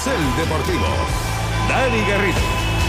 Carrusel Deportivo. Dani Garrido.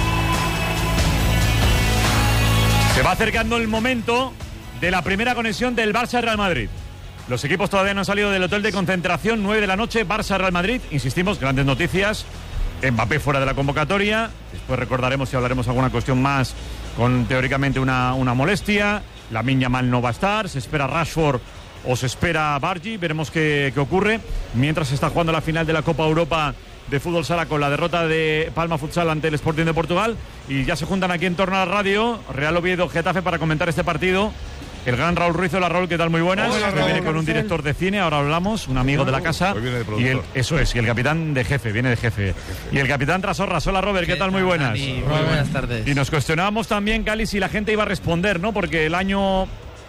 Se va acercando el momento de la primera conexión del Barça-Real Madrid. Los equipos todavía no han salido del hotel de concentración. 9 de la noche, Barça-Real Madrid. Insistimos, grandes noticias. Mbappé fuera de la convocatoria. Después recordaremos y hablaremos alguna cuestión más con teóricamente una molestia. Lamine Yamal no va a estar. Se espera Rashford o se espera Bargi. Veremos qué ocurre. Mientras se está jugando la final de la Copa Europa de Fútbol Sala con la derrota de Palma Futsal ante el Sporting de Portugal. Y ya se juntan aquí en torno a la radio Real Oviedo Getafe para comentar este partido. El gran Raúl Ruiz. Hola Raúl, ¿qué tal? Muy buenas. Hola, que viene con un director de cine, ahora hablamos, un amigo de la casa. Y eso es, y el capitán de jefe, viene de jefe. Y el capitán Trasorras. Hola Robert, ¿qué tal? Muy buenas. Muy buenas tardes. Y nos cuestionábamos también, Cali, si la gente iba a responder, ¿no? Porque el año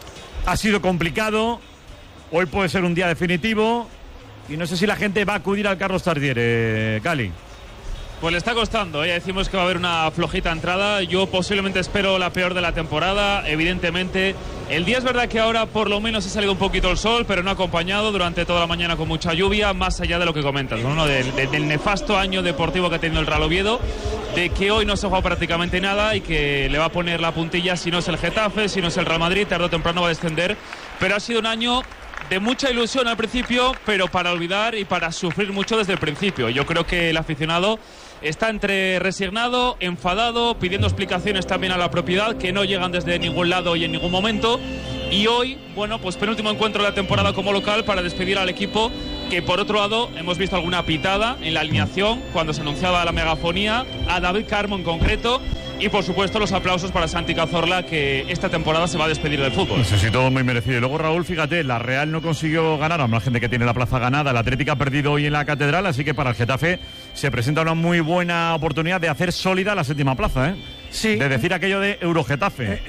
ha sido complicado, hoy puede ser un día definitivo, y no sé si la gente va a acudir al Carlos Tartiere, Cali. Pues le está costando, ya decimos que va a haber una flojita entrada. Yo posiblemente espero la peor de la temporada, evidentemente. El día es verdad que ahora por lo menos ha salido un poquito el sol, pero no ha acompañado durante toda la mañana con mucha lluvia, más allá de lo que comentas, ¿no? Del nefasto año deportivo que ha tenido el Real Oviedo, de que hoy no se ha jugado prácticamente nada y que le va a poner la puntilla si no es el Getafe, si no es el Real Madrid, tarde o temprano va a descender. Pero ha sido un año de mucha ilusión al principio, pero para olvidar y para sufrir mucho desde el principio. Yo creo que el aficionado está entre resignado, enfadado, pidiendo explicaciones también a la propiedad que no llegan desde ningún lado y en ningún momento. Y hoy, bueno, pues penúltimo encuentro de la temporada como local para despedir al equipo, que por otro lado hemos visto alguna pitada en la alineación cuando se anunciaba la megafonía, a David Carmo en concreto. Y por supuesto los aplausos para Santi Cazorla, que esta temporada se va a despedir del fútbol. Sí, sí, todo muy merecido. Y luego Raúl, fíjate, la Real no consiguió ganar, a más gente que tiene la plaza ganada. El Atlético ha perdido hoy en la Catedral, así que para el Getafe se presenta una muy buena oportunidad de hacer sólida la séptima plaza, ¿eh? Sí. De decir aquello de Eurogetafe.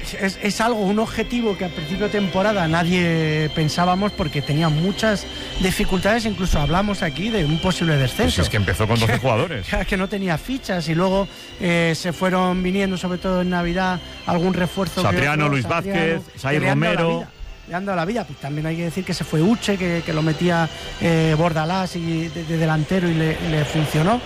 Es algo, un objetivo que a principio de temporada nadie pensábamos, porque tenía muchas dificultades. Incluso hablamos aquí de un posible descenso. Pues es que empezó con 12 jugadores. Que no tenía fichas, y luego se fueron viniendo, sobre todo en Navidad, algún refuerzo. Satriano, Luis Vázquez, Sai Romero. Le han dado la vida. Pues también hay que decir que se fue Uche, que lo metía Bordalás y de delantero, y le funcionó.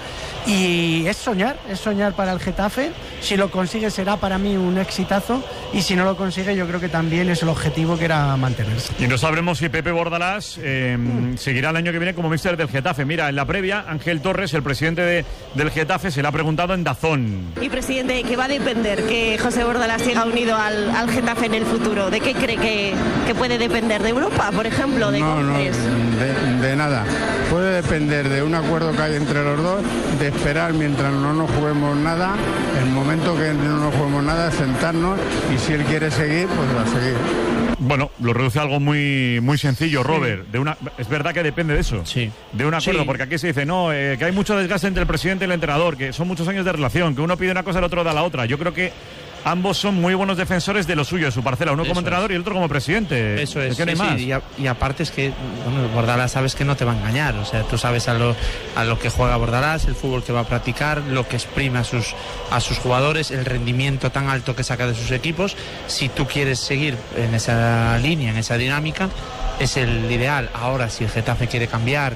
Y es soñar para el Getafe. Si lo consigue será para mí un exitazo, y si no lo consigue yo creo que también es el objetivo, que era mantenerse. Y no sabremos si Pepe Bordalás seguirá el año que viene como míster del Getafe. Mira, en la previa, Ángel Torres, el presidente del Getafe, se le ha preguntado en DAZN. Y presidente, ¿qué va a depender que José Bordalás siga unido al Getafe en el futuro? ¿De qué cree que puede depender? ¿De Europa, por ejemplo? ¿De Conferes? De nada. Puede depender de un acuerdo que hay entre los dos, de esperar mientras no nos juguemos nada. El momento que no nos juguemos nada, sentarnos, y si él quiere seguir, pues va a seguir. Bueno, lo reduce a algo muy, muy sencillo, Robert. Es verdad que depende de eso. Sí. De un acuerdo, porque aquí se dice, que hay mucho desgaste entre el presidente y el entrenador, que son muchos años de relación, que uno pide una cosa y el otro da la otra. Yo creo que ambos son muy buenos defensores de lo suyo, de su parcela, uno como entrenador y el otro como presidente. Eso es, que no hay más. Y aparte es que, bueno, Bordalás sabes que no te va a engañar, o sea, tú sabes a lo que juega Bordalás, el fútbol que va a practicar, lo que exprime a sus jugadores, el rendimiento tan alto que saca de sus equipos. Si tú quieres seguir en esa línea, en esa dinámica, es el ideal. Ahora, si el Getafe quiere cambiar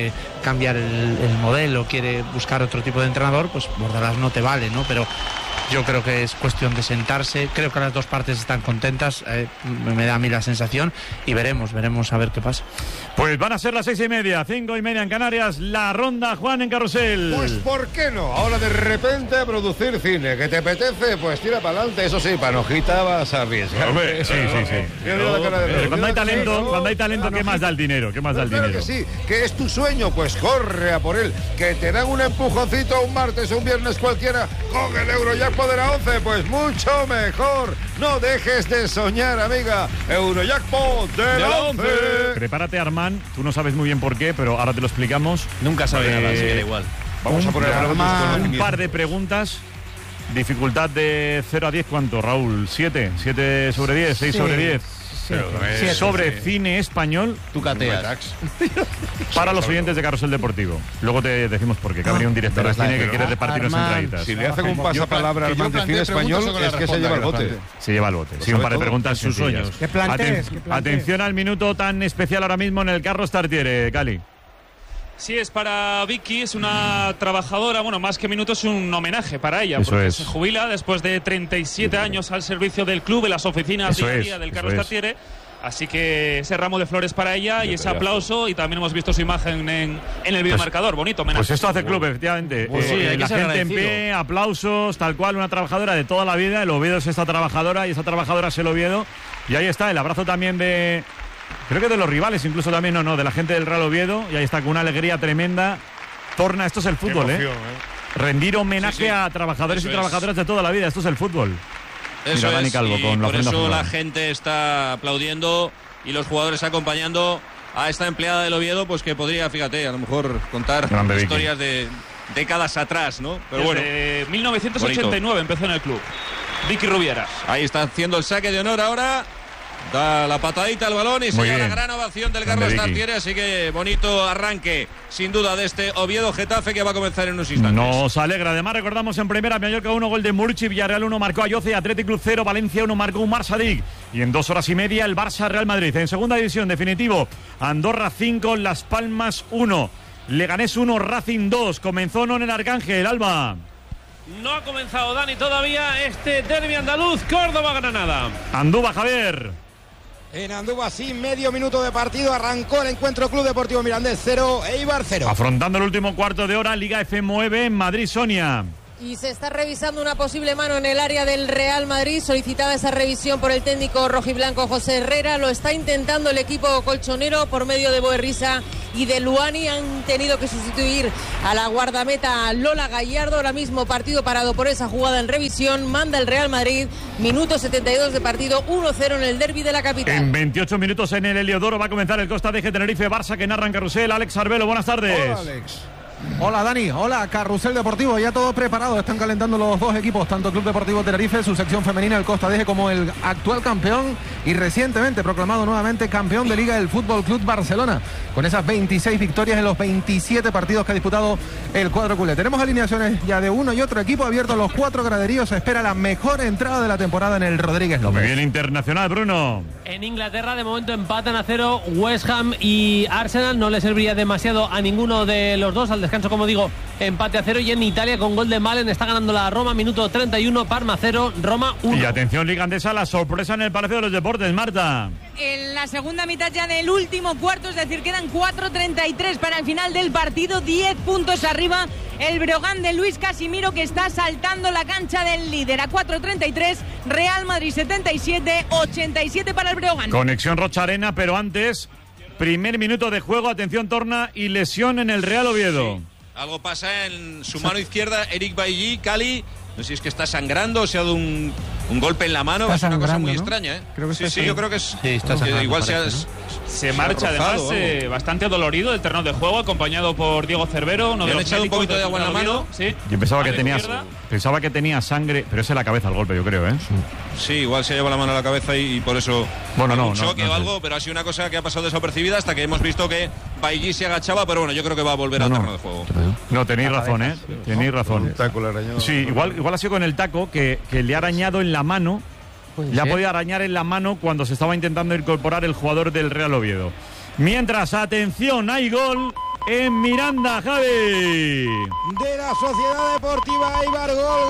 el modelo, quiere buscar otro tipo de entrenador, pues Bordalás no te vale, ¿no? Pero yo creo que es cuestión de sentarse. Creo que las dos partes están contentas, me da a mí la sensación, y veremos a ver qué pasa. Pues van a ser las 6:30, 5:30 en Canarias, la ronda, Juan, en Carrusel. Pues ¿por qué no? Ahora de repente producir cine, ¿que te apetece? Pues tira para adelante, eso sí, panojita vas a arriesgar. Sí. Cuando hay talento, ¿qué más da el dinero? Claro que sí, que es tu sueño, pues corre a por él. Que te dan un empujoncito un martes o un viernes cualquiera con el Eurojackpot de la 11, pues mucho mejor. No dejes de soñar, amiga. Eurojackpot de la 11. Prepárate, Armand. Tú no sabes muy bien por qué, pero ahora te lo explicamos. Nunca sabe nada, así que da igual. Vamos a poner un par de preguntas. Dificultad de 0 a 10, ¿cuánto, Raúl? 7 sobre 10, 6 sobre 10. Sobre cine español. Tú cateas. Para los oyentes de Carrusel Deportivo. Luego te decimos por qué, que ha venido un director de cine que quiere repartir unas entraditas. Si le hacen un pasapalabra al de cine español, es que se lleva el bote. Se lleva el bote. Sí, un par de preguntas sus sueños. ¿Qué plantees? Atención al minuto tan especial ahora mismo en el Carlos Tartiere, Cali. Sí, es para Vicky, es una trabajadora, bueno, más que minutos, es un homenaje para ella, porque se jubila después de 37 años al servicio del club en las oficinas día a día del Carlos Tartiere. Así que ese ramo de flores para ella y ese aplauso, y también hemos visto su imagen en el videomarcador, bonito homenaje. Pues esto hace club, efectivamente. La gente en pie, aplausos, tal cual, una trabajadora de toda la vida. El Oviedo es esta trabajadora y esta trabajadora es el Oviedo. Y ahí está, el abrazo también de, creo que de los rivales, incluso también, de la gente del Real Oviedo. Y ahí está, con una alegría tremenda. Torna, esto es el fútbol, rendir homenaje a trabajadores y trabajadoras de toda la vida, esto es el fútbol. Eso es, Calvo, y por eso la gente está aplaudiendo y los jugadores acompañando a esta empleada del Oviedo, pues que podría, fíjate, a lo mejor contar historias de décadas atrás, ¿no? Pero desde 1989 empezó en el club. Vicky Rubieras. Ahí está haciendo el saque de honor ahora. Da la patadita al balón y se lleva la gran ovación del Carlos Tartiere, así que bonito arranque, sin duda, de este Oviedo-Getafe que va a comenzar en unos instantes. Nos alegra. Además, recordamos en primera, Mallorca 1, gol de Murchi, Villarreal 1, marcó Ayoce, Athletic Club 0, Valencia 1, marcó Umar Sadik. Y en 2 horas y media, el Barça-Real Madrid. En segunda división, definitivo, Andorra 5, Las Palmas 1, Leganés 1, Racing 2. Comenzó en el Arcángel, Alba. No ha comenzado, Dani, todavía este derbi andaluz, Córdoba-Granada. Andúba, Javier. En Andúba, sí, medio minuto de partido, arrancó el encuentro. Club Deportivo Mirandés 0, Eibar 0. Afrontando el último cuarto de hora, Liga F9 en Madrid, Sonia. Y se está revisando una posible mano en el área del Real Madrid, solicitada esa revisión por el técnico rojiblanco José Herrera. Lo está intentando el equipo colchonero por medio de Boerrisa y de Luani. Han tenido que sustituir a la guardameta Lola Gallardo. Ahora mismo partido parado por esa jugada en revisión. Manda el Real Madrid, minuto 72 de partido, 1-0 en el derbi de la capital. En 28 minutos en el Heliodoro va a comenzar el Costa Deje Tenerife Barça, que narra en Carrusel. Alex Arbelo, buenas tardes. Hola, Alex. Hola Dani, hola Carrusel Deportivo, ya todo preparado, están calentando los dos equipos, tanto Club Deportivo Tenerife, su sección femenina, el Costa Deje, como el actual campeón y recientemente proclamado nuevamente campeón de Liga, el Fútbol Club Barcelona, con esas 26 victorias en los 27 partidos que ha disputado el cuadro culé. Tenemos alineaciones ya de uno y otro equipo, abiertos los 4 graderíos, se espera la mejor entrada de la temporada en el Rodríguez López. Muy bien, internacional, Bruno. En Inglaterra de momento empatan a 0 West Ham y Arsenal, no le serviría demasiado a ninguno de los dos al descanso, como digo, empate a 0. Y en Italia, con gol de Malen, está ganando la Roma, minuto 31, Parma 0, Roma 1. Y atención, Liga Andesa, la sorpresa en el Palacio de los Deportes, Marta. En la segunda mitad ya del último cuarto, es decir, quedan 4:33 para el final del partido, 10 puntos arriba el Breogán de Luis Casimiro, que está saltando la cancha del líder. A 4:33, Real Madrid 77, 87 para el Breogán. Conexión Rocha Arena, pero antes, primer minuto de juego, atención, Torna, y lesión en el Real Oviedo. Sí. Algo pasa en su mano izquierda, Eric Bailly, Cali. No sé si es que está sangrando o se ha dado un golpe en la mano. Es una cosa muy extraña, ¿eh? Creo que sí, yo creo que es. Sí, está sangrando, igual se marcha además bastante adolorido del terreno de juego, acompañado por Diego Cervero. Le han echado un poquito de agua en la mano. Sí. Yo pensaba que tenía sangre, pero es en la cabeza el golpe, yo creo, ¿eh? Sí, igual se lleva la mano a la cabeza y por eso. Bueno, un choque o algo, pero ha sido una cosa que ha pasado desapercibida hasta que hemos visto que Bailly se agachaba, pero bueno, yo creo que va a volver al terreno de juego. No, tenéis razón, ¿eh? Tenéis razón. Sí, igual ha sido con el taco que le ha arañado en la mano. Le ha podido arañar en la mano cuando se estaba intentando incorporar el jugador del Real Oviedo. Mientras, atención, hay gol en Miranda, Javi. De la Sociedad Deportiva Eibar,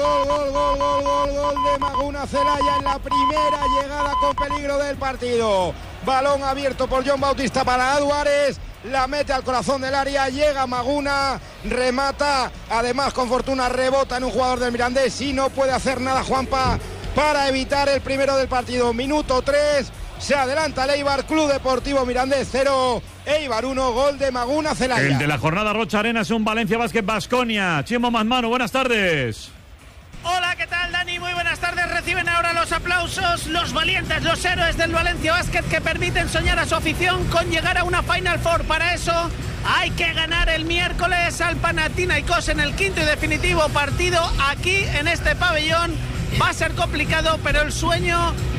gol de Maguna Celaya en la primera llegada con peligro del partido. Balón abierto por John Bautista para Álvarez. La mete al corazón del área, llega Maguna, remata, además con fortuna rebota en un jugador del Mirandés y no puede hacer nada Juanpa para evitar el primero del partido. Minuto 3, se adelanta el Eibar, Club Deportivo Mirandés 0, Eibar 1, gol de Maguna Celaya. El de la jornada Rocha Arena es un Valencia Basket Baskonia. Chimo Masmano, buenas tardes. Hola, ¿qué tal, Dani? Muy buenas tardes. Reciben ahora los aplausos los valientes, los héroes del Valencia Basket, que permiten soñar a su afición con llegar a una Final Four. Para eso hay que ganar el miércoles al Panathinaikos en el quinto y definitivo partido aquí en este pabellón. Va a ser complicado, pero el sueño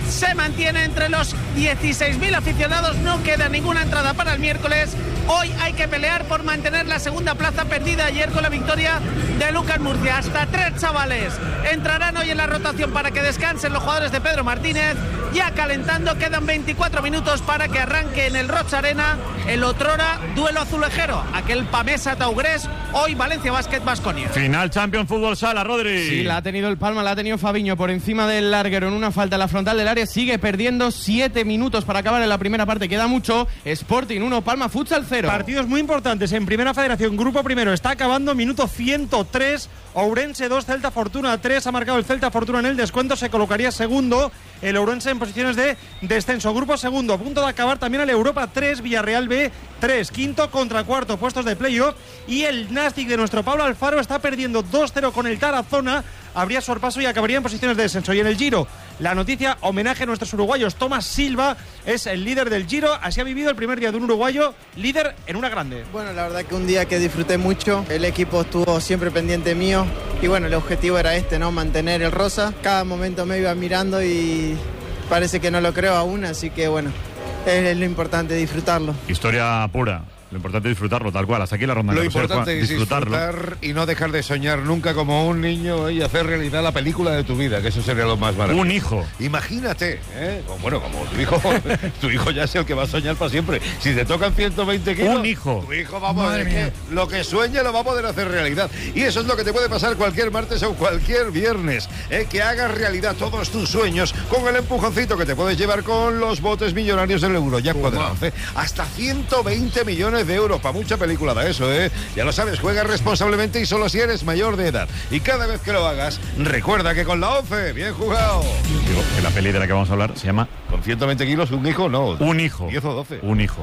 se mantiene entre los 16.000 aficionados. No queda ninguna entrada para el miércoles. Hoy hay que pelear por mantener la segunda plaza perdida ayer con la victoria de Lucas Murcia. Hasta 3 chavales entrarán hoy en la rotación para que descansen los jugadores de Pedro Martínez. Ya calentando, quedan 24 minutos para que arranque en el Roig Arena el otrora duelo azulejero, aquel Pamesa Taugrés, hoy Valencia Basket Baskonia. Final Champions Fútbol Sala, Rodri. Sí, la ha tenido el Palma, la ha tenido Fabiño por encima del larguero en una falta en la frontal del área. Sigue perdiendo, 7 minutos para acabar en la primera parte, queda mucho. Sporting 1, Palma Futsal 0. Partidos muy importantes en Primera Federación, grupo primero está acabando, minuto 103, Ourense 2, Celta Fortuna 3, ha marcado el Celta Fortuna en el descuento, se colocaría segundo, el Ourense en posiciones de descenso. Grupo segundo, a punto de acabar también el Europa 3, Villarreal B 3, quinto contra cuarto, puestos de playoff, y el Nastic de nuestro Pablo Alfaro está perdiendo 2-0 con el Tarazona, habría sorpaso y acabaría en posiciones de descenso. Y en el Giro, la noticia, homenaje a nuestros uruguayos. Tomás Silva es el líder del Giro, así ha vivido el primer día de un uruguayo líder en una grande. Bueno, la verdad que un día que disfruté mucho, el equipo estuvo siempre pendiente mío y bueno, el objetivo era ¿no? Mantener el rosa. Cada momento me iba mirando y parece que no lo creo aún, así que bueno, es lo importante, disfrutarlo. Historia pura. Lo importante es disfrutarlo, tal cual. Hasta aquí la ronda. Lo importante es disfrutar y no dejar de soñar nunca como un niño y hacer realidad la película de tu vida, que eso sería lo más maravilloso. Un hijo. Imagínate, bueno, como tu hijo ya es el que va a soñar para siempre. Si te tocan 120 kilos, un hijo. Tu hijo va a poder, lo que sueña lo va a poder hacer realidad. Y eso es lo que te puede pasar cualquier martes o cualquier viernes, que hagas realidad todos tus sueños con el empujoncito que te puedes llevar con los botes millonarios del Eurojackpot de la 11. Hasta 120 millones de euros, para mucha película da eso, Ya lo sabes, juega responsablemente y solo si eres mayor de edad. Y cada vez que lo hagas, recuerda que con la 11, bien jugado. Digo que la peli de la que vamos a hablar se llama... Con 120 kilos, un hijo, no. Un hijo. 10 o 12. Un hijo.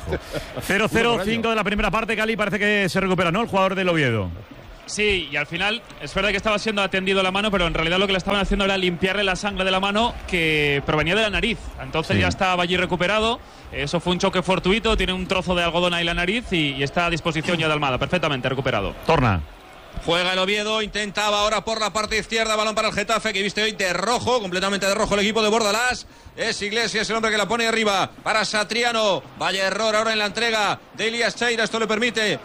0-0, 5 de la primera parte, Cali parece que se recupera, ¿no? El jugador del Oviedo. Sí, y al final es verdad que estaba siendo atendido la mano, pero en realidad lo que le estaban haciendo era limpiarle la sangre de la mano que provenía de la nariz. Entonces ya estaba allí recuperado. Eso fue un choque fortuito, tiene un trozo de algodón ahí en la nariz y está a disposición ya de Almada, perfectamente recuperado. Torna. Juega el Oviedo, intentaba ahora por la parte izquierda, balón para el Getafe, que viste hoy de rojo, completamente de rojo el equipo de Bordalás. Es Iglesias el hombre que la pone arriba para Satriano. Vaya error ahora en la entrega de Elías Cheira. Esto le permite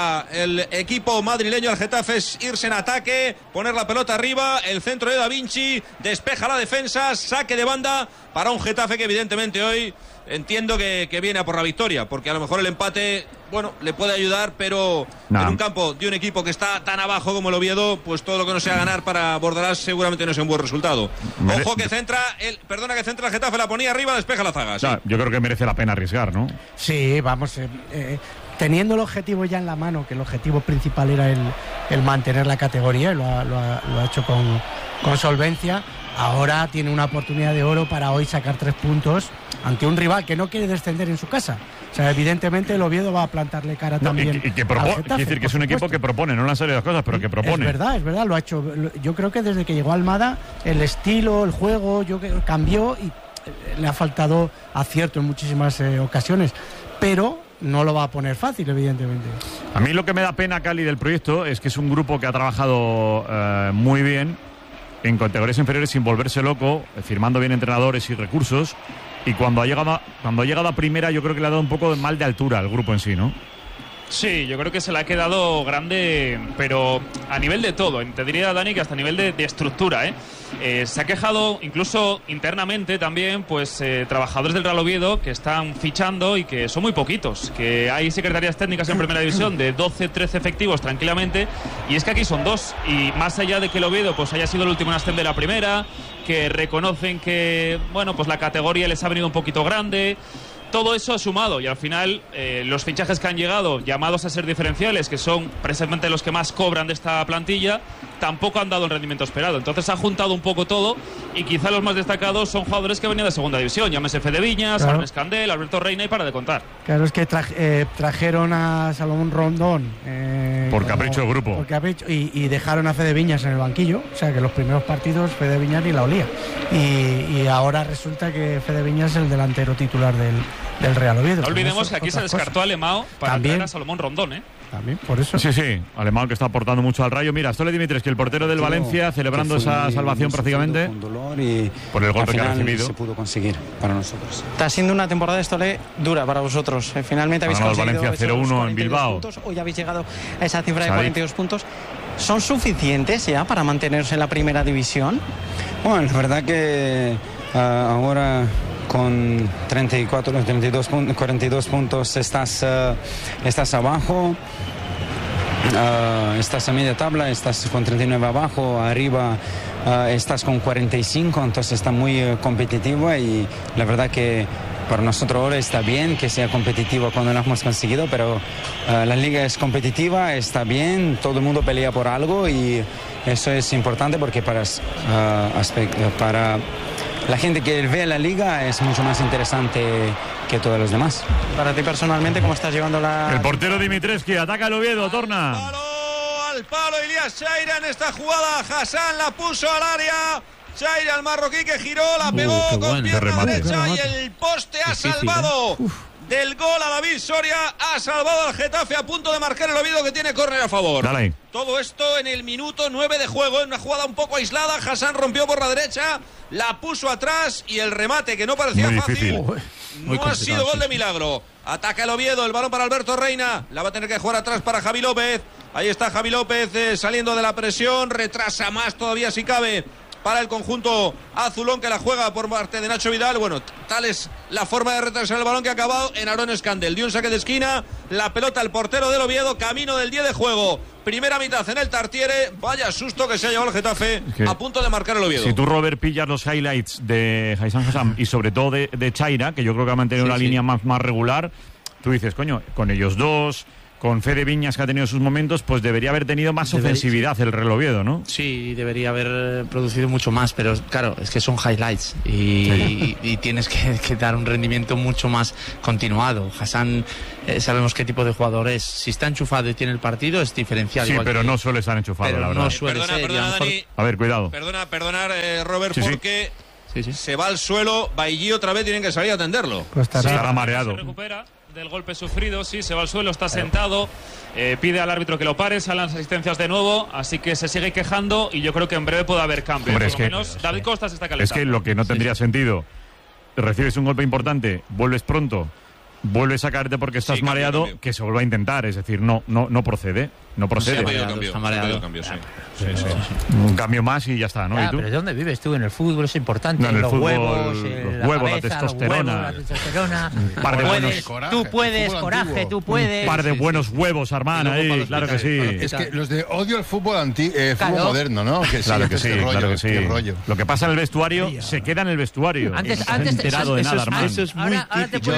al equipo madrileño, al Getafe, irse en ataque, poner la pelota arriba. El centro de Da Vinci, despeja la defensa, saque de banda para un Getafe que evidentemente hoy entiendo que viene a por la victoria, porque a lo mejor el empate, bueno, le puede ayudar, pero en un campo de un equipo que está tan abajo como el Oviedo, pues todo lo que no sea ganar para Bordalás seguramente no sea un buen resultado. Ojo que centra el Getafe, la ponía arriba, despeja la zaga. Sí. Yo creo que merece la pena arriesgar, ¿no? Sí, vamos, teniendo el objetivo ya en la mano, que el objetivo principal era el mantener la categoría, y lo ha hecho con solvencia. Ahora tiene una oportunidad de oro para hoy sacar 3 puntos ante un rival que no quiere descender en su casa. O sea, evidentemente el Oviedo va a plantarle cara también. Y que propone, quiere decir que es un equipo que propone, no lanza las cosas, pero que propone. Es verdad, lo ha hecho. Yo creo que desde que llegó Almada, el estilo, el juego, cambió y le ha faltado acierto en muchísimas ocasiones. Pero no lo va a poner fácil, evidentemente. A mí lo que me da pena, Cali, del proyecto es que es un grupo que ha trabajado muy bien en categorías inferiores sin volverse loco, firmando bien entrenadores y recursos, y cuando ha llegado a primera yo creo que le ha dado un poco de mal de altura al grupo en sí, ¿no? Sí, yo creo que se le ha quedado grande, pero a nivel de todo. Te diría, Dani, que hasta a nivel de estructura, se ha quejado incluso internamente también, pues trabajadores del Real Oviedo que están fichando y que son muy poquitos, que hay secretarías técnicas en primera división de 12, 13 efectivos tranquilamente, y es que aquí son 2, y más allá de que el Oviedo pues haya sido el último en ascender de la primera, que reconocen que, bueno, pues la categoría les ha venido un poquito grande. Todo eso ha sumado y al final los fichajes que han llegado, llamados a ser diferenciales, que son precisamente los que más cobran de esta plantilla, tampoco han dado el rendimiento esperado. Entonces ha juntado un poco todo y quizá los más destacados son jugadores que venían de segunda división. Llámese Fede Viñas, claro, Aaron Escandel, Alberto Reina y para de contar. Claro, es que trajeron a Salomón Rondón por capricho del grupo. Por capricho, y dejaron a Fede Viñas en el banquillo. O sea que los primeros partidos Fede Viñas ni la olía. Y ahora resulta que Fede Viñas es el delantero titular del Real Oviedo. No olvidemos que aquí se descartó a Lemao para traer a Salomón Rondón, También, por eso. Sí, Alemán que está aportando mucho al Rayo. Mira, Stole Dimitrescu, el portero del Valencia, celebrando esa salvación prácticamente por el golpe que ha recibido. Se pudo conseguir para nosotros. Está siendo una temporada, Stole, dura para vosotros. Finalmente habéis conseguido Valencia 0-1 en Bilbao. Puntos. Hoy habéis llegado a esa cifra de 42 puntos. ¿Son suficientes ya para mantenerse en la primera división? Bueno, la verdad que ahora con 42 puntos estás abajo, estás a media tabla, estás con 39 abajo, arriba estás con 45, entonces está muy competitivo y la verdad que para nosotros ahora está bien que sea competitivo cuando lo hemos conseguido, pero la liga es competitiva, está bien, todo el mundo pelea por algo y eso es importante porque para la gente que ve la liga es mucho más interesante que todos los demás. Para ti personalmente, ¿cómo estás llevando la...? El portero Dimitrescu ataca el Oviedo, torna. Al palo Ilias Chaira en esta jugada, Hassan la puso al área. Chaira, el marroquí que giró, la pegó con pierna derecha y el poste ha salvado del gol a David Soria, ha salvado al Getafe a punto de marcar el Oviedo que tiene córner a favor. Dale. Todo esto en el minuto 9 de juego, en una jugada un poco aislada. Hassan rompió por la derecha, la puso atrás y el remate que no parecía fácil. No ha sido gol de milagro. Ataca el Oviedo, el balón para Alberto Reina, la va a tener que jugar atrás para Javi López. Ahí está Javi López saliendo de la presión, retrasa más todavía si cabe para el conjunto azulón que la juega por parte de Nacho Vidal. Bueno, tal es la forma de retrasar el balón que ha acabado en Aaron Scandel. Dio un saque de esquina, la pelota al portero del Oviedo, camino del 10 de juego. Primera mitad en el Tartiere, vaya susto que se ha llevado el Getafe a punto de marcar el Oviedo. Si tú, Robert, pillas los highlights de Hassan y sobre todo de Chaira, que yo creo que ha mantenido una línea más regular, tú dices, coño, con ellos dos, con Fede Viñas que ha tenido sus momentos, pues debería haber tenido más ofensividad el Real Oviedo, ¿no? Sí, debería haber producido mucho más, pero claro, es que son highlights y tienes que dar un rendimiento mucho más continuado. Hassan, sabemos qué tipo de jugador es. Si está enchufado y tiene el partido, es diferencial. Sí, pero no suele estar enchufado, la verdad. No suele ser, perdona, Dani. A ver, cuidado. Perdonar, Robert, porque se va al suelo, Bailly otra vez tienen que salir a atenderlo. Pues estará mareado. Se recupera del golpe sufrido, sí, se va al suelo, está sentado, pide al árbitro que lo pare, salen las asistencias de nuevo, así que se sigue quejando y yo creo que en breve puede haber cambio. Hombre, por lo menos David Costa se está calentando. Es que lo que no tendría sentido, recibes un golpe importante, vuelves pronto, vuelves a caerte porque estás mareado, cambio. Que se vuelva a intentar, es decir, no procede. No procede. Un cambio más y ya está, ¿no? ¿Y tú? Pero ¿de dónde vives tú? En el fútbol es importante. No, en el los fútbol, huevos, la testosterona. Tú puedes, coraje, tú puedes. Un par de buenos huevos, Armán, ahí, claro que sí. Es que los de odio el fútbol fútbol moderno, ¿no? Que claro que sí, claro que sí. Lo que pasa en el vestuario se queda en el vestuario. Antes enterado de nada, Armán. Eso es muy típico.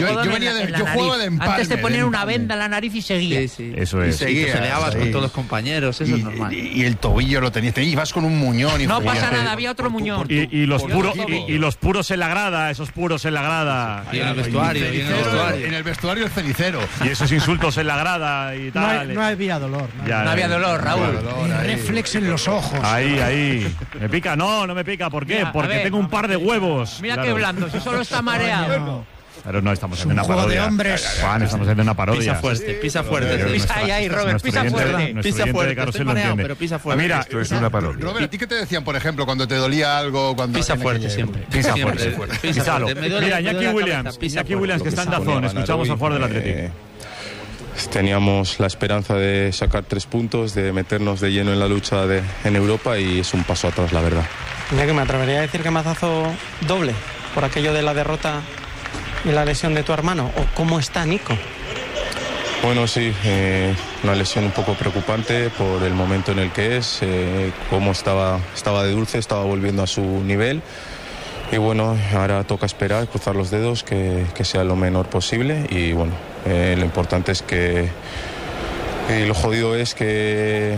Antes te ponían una venda en la nariz y seguías. Eso es. Y te peleabas con todos los compañeros, eso es normal. Y el tobillo lo tenías, ibas con un muñón. No pasa nada, había otro muñón. Y los puros en la grada, esos puros en la grada. Y en el vestuario. En el vestuario el cenicero. Y esos insultos en la grada y tal. No había dolor. No había dolor, Raúl. Reflex en los ojos. Ahí. ¿Me pica? No me pica. ¿Por qué? Mira, porque tengo un par de huevos. Mira qué blando, si solo está mareado. Pero no, estamos haciendo una parodia. De hombres. Juan, estamos haciendo una parodia. Pisa fuerte. Pisa ahí, Robert, pisa fuerte. Pisa fuerte. Estoy mareado, pero pisa fuerte. Mira, esto es una parodia. Robert, ¿a ti qué te decían, por ejemplo, cuando te dolía algo? Pisa fuerte siempre. Pisa fuerte. Písalo. Mira, Iñaki Williams, que está en Dazón. Escuchamos a jugador del Athletic. Teníamos la esperanza de sacar 3 puntos, de meternos de lleno en la lucha en Europa y es un paso atrás, la verdad. Mira que me atrevería a decir que mazazo doble por aquello de la derrota y la lesión de tu hermano. ¿O cómo está Nico? Bueno, sí, una lesión un poco preocupante por el momento en el que es, cómo estaba de dulce, estaba volviendo a su nivel. Y bueno, ahora toca esperar, cruzar los dedos, que sea lo menor posible. Y bueno, lo importante es que lo jodido es que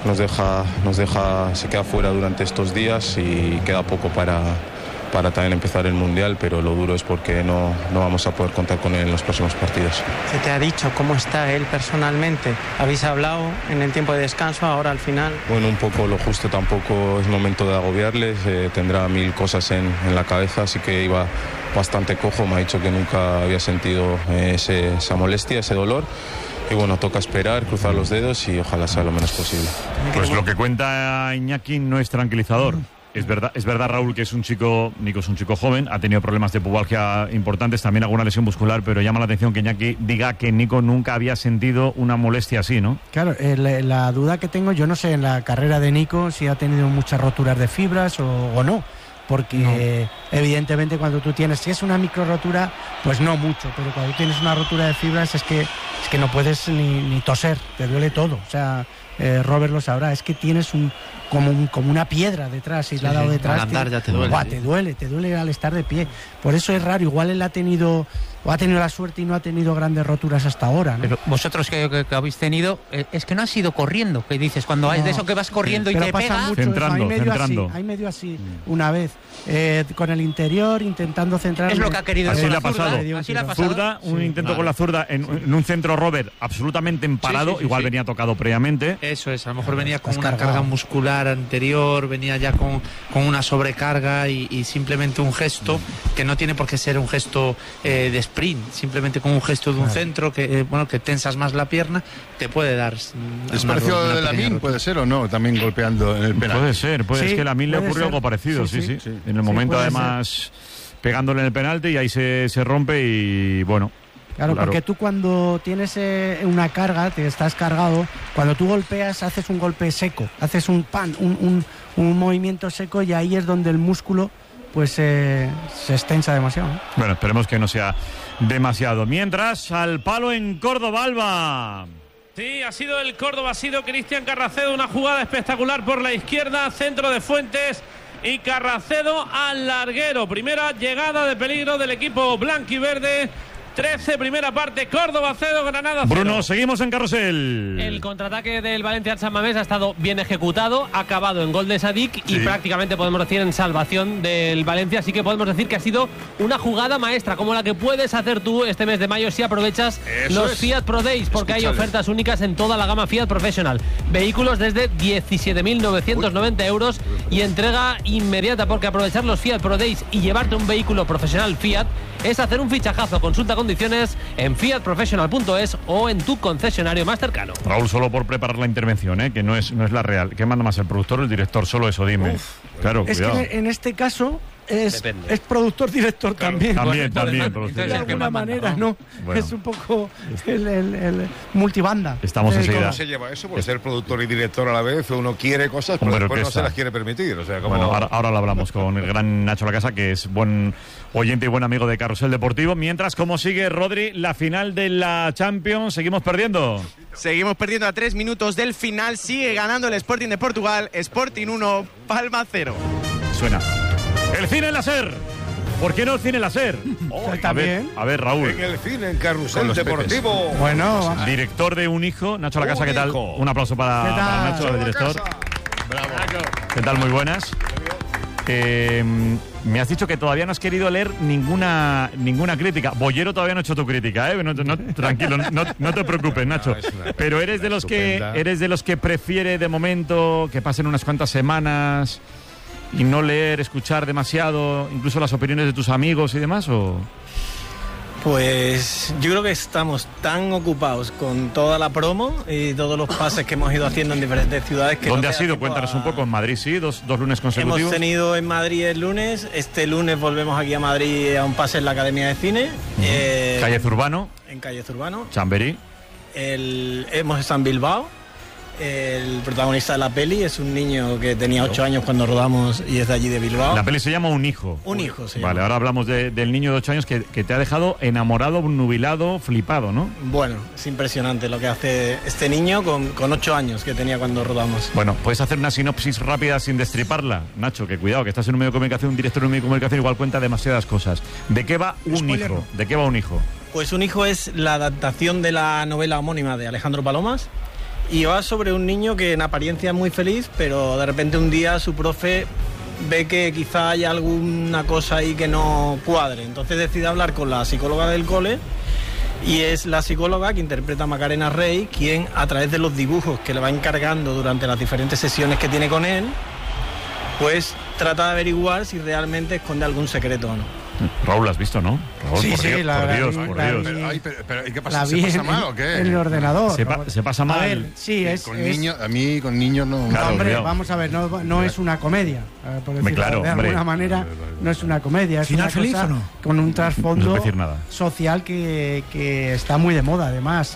se queda fuera durante estos días y queda poco para también empezar el Mundial, pero lo duro es porque no vamos a poder contar con él en los próximos partidos. ¿Se te ha dicho cómo está él personalmente? ¿Habéis hablado en el tiempo de descanso, ahora al final? Bueno, un poco lo justo, tampoco es momento de agobiarles, tendrá 1000 cosas en la cabeza, así que iba bastante cojo, me ha dicho que nunca había sentido esa molestia, ese dolor. bueno, toca esperar, cruzar los dedos y ojalá sea lo menos posible. Pues lo que cuenta Iñaki no es tranquilizador. Es verdad, Raúl, que Nico es un chico joven, ha tenido problemas de pubalgia importantes, también alguna lesión muscular, pero llama la atención que Iñaki diga que Nico nunca había sentido una molestia así, ¿no? Claro, la duda que tengo, yo no sé en la carrera de Nico si ha tenido muchas roturas de fibras o no, porque evidentemente cuando tú tienes, si es una micro rotura, pues no mucho, pero cuando tienes una rotura de fibras es que no puedes ni toser, te duele todo, o sea... Robert lo sabrá, es que tienes como una piedra detrás, aislado detrás. Al andar ya te duele. Te duele al estar de pie. Por eso es raro, igual él ha tenido la suerte y no ha tenido grandes roturas hasta ahora, ¿no? Pero vosotros que habéis tenido, es que no has ido corriendo, que dices, cuando hay de eso que vas corriendo y te pega. Centrando. Hay medio así una vez, con el interior intentando centrar. Es lo que ha querido. Así le ha pasado. Zurda, un intento con la zurda en un centro Robert absolutamente emparado, igual venía tocado previamente. Eso es, a lo mejor venía con una carga muscular anterior, venía ya con una sobrecarga y simplemente un gesto que no tiene por qué ser un gesto de sprint, simplemente con un gesto de un centro que tensas más la pierna, te puede dar. ¿Es parecido de Lamine, puede ser o no? También golpeando en el penal. Puede ser, es que a Lamine le ocurrió algo parecido, sí. En el momento además pegándole en el penalti y ahí se rompe y bueno. Claro, porque tú cuando tienes una carga, te estás cargado, cuando tú golpeas haces un golpe seco, haces un movimiento seco y ahí es donde el músculo pues se extensa demasiado, ¿no? Bueno, esperemos que no sea demasiado. Mientras, al palo en Córdoba, Alba. Sí, ha sido el Córdoba, ha sido Cristian Carracedo, una jugada espectacular por la izquierda, centro de Fuentes y Carracedo al larguero. Primera llegada de peligro del equipo blanquiverde. 13, primera parte, Córdoba 0, Granada 0. Bruno, seguimos en carrusel. El contraataque del Valencia al San Mamés ha estado bien ejecutado, ha acabado en gol de Sadik y prácticamente podemos decir en salvación del Valencia, así que podemos decir que ha sido una jugada maestra, como la que puedes hacer tú este mes de mayo si aprovechas los Fiat Pro Days, porque hay ofertas únicas en toda la gama Fiat Professional. Vehículos desde 17.990 euros y entrega inmediata, porque aprovechar los Fiat Pro Days y llevarte un vehículo profesional Fiat es hacer un fichajazo. Consulta condiciones en fiatprofessional.es o en tu concesionario más cercano. Raúl, solo por preparar la intervención, que no es la real. ¿Qué manda más, el productor o el director? Solo eso, dime. Claro, es cuidado. Que en este caso es productor-director también. También. De alguna manera, ¿no? Bueno. Es un poco el multibanda. Estamos enseguida. ¿Cómo se lleva eso? Por ser productor y director a la vez, uno quiere cosas, pero después no se las quiere permitir. O sea, como... Bueno, ahora lo hablamos con el gran Nacho Lacasa, que es buen oyente y buen amigo de Carrusel Deportivo. Mientras, ¿cómo sigue, Rodri, la final de la Champions? ¿Seguimos perdiendo? Seguimos perdiendo a 3 minutos del final. Sigue ganando el Sporting de Portugal. Sporting 1, Palma 0. Suena. El cine láser. ¿Por qué no el cine láser? A ver, Raúl. En el cine, en Carrusel Deportivo. Bueno, director de Un Hijo, Nacho Lacasa, ¿qué tal? Un aplauso para Nacho, el director. Bravo. ¿Qué tal? Muy buenas. Me has dicho que todavía no has querido leer ninguna crítica. Bollero todavía no ha hecho tu crítica, ¿eh? Tranquilo, no te preocupes, Nacho. Pero eres de los que prefiere de momento que pasen unas cuantas semanas y no leer, escuchar demasiado, incluso las opiniones de tus amigos y demás, ¿o? Pues yo creo que estamos tan ocupados con toda la promo y todos los pases que hemos ido haciendo en diferentes ciudades. Que ¿Dónde has ido? Cuéntanos un poco. En Madrid, sí, dos lunes consecutivos. Hemos tenido en Madrid el lunes. Este lunes volvemos aquí a Madrid a un pase en la Academia de Cine. Calle Zurbano. En Calle Zurbano. Chamberí. Hemos estado en Bilbao. El protagonista de la peli es un niño que tenía 8 años cuando rodamos y es de allí de Bilbao. La peli se llama Un Hijo. Un Hijo, sí. Vale, ahora hablamos del niño de 8 años que te ha dejado enamorado, nubilado, flipado, ¿no? Bueno, es impresionante lo que hace este niño con 8 años que tenía cuando rodamos. Bueno, ¿puedes hacer una sinopsis rápida sin destriparla? Nacho, que cuidado, que estás en un medio de comunicación, un director de un medio de comunicación igual cuenta demasiadas cosas. ¿De qué va Un Hijo? ¿De qué va Un Hijo? Pues Un Hijo es la adaptación de la novela homónima de Alejandro Palomas. Y va sobre un niño que en apariencia es muy feliz, pero de repente un día su profe ve que quizá hay alguna cosa ahí que no cuadre. Entonces decide hablar con la psicóloga del cole y es la psicóloga que interpreta a Macarena Rey quien, a través de los dibujos que le va encargando durante las diferentes sesiones que tiene con él, pues trata de averiguar si realmente esconde algún secreto o no. Raúl, ¿la has visto, no? Raúl, Sí, por sí, Dios, por Dios. Pero, ¿y qué pasa? ¿Se pasa mal o qué? En el ordenador. Se pasa mal. A ver, sí, con niños no. Claro, hombre, cuidado. vamos a ver, no es una comedia. Por decirlo Claro, de hombre. alguna manera, no es una comedia. Es ¿Final una feliz cosa o no? con un No trasfondo se puede decir nada. social que está muy de moda, además.